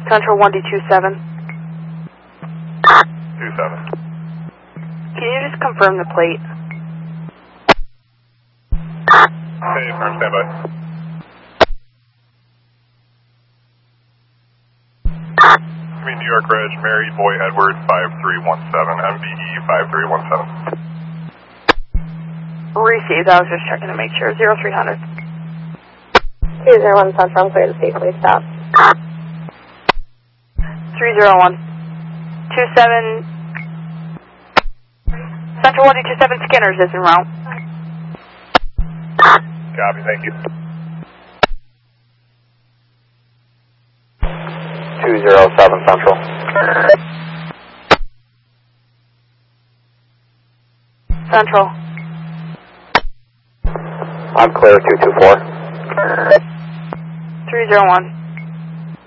Central 1D27. 27. Can you just confirm the plate? Hey, firm standby. New York Reg, Mary Boy Edward 5317, MVE 5317. Received, I was just checking to make sure. 0300. 201 Central, I'm clear to speak, please stop. 301. 27. Central 1D27 Skinners is en route. Copy, thank you. 207 Central. Central. I'm clear, 224. 301.